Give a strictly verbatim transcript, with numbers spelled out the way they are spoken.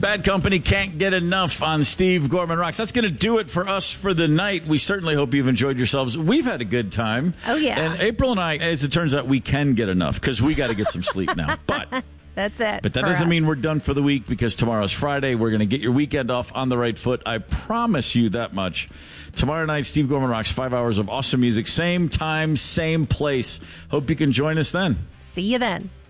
Bad Company, Can't Get Enough on Steve Gorman Rocks. That's going to do it for us for the night. We certainly hope you've enjoyed yourselves. We've had a good time. Oh, yeah. And April and I, as it turns out, we can get enough because we got to get some sleep now. But that's it. But that doesn't us. mean we're done for the week because tomorrow's Friday. We're going to get your weekend off on the right foot. I promise you that much. Tomorrow night, Steve Gorman Rocks, five hours of awesome music. Same time, same place. Hope you can join us then. See you then.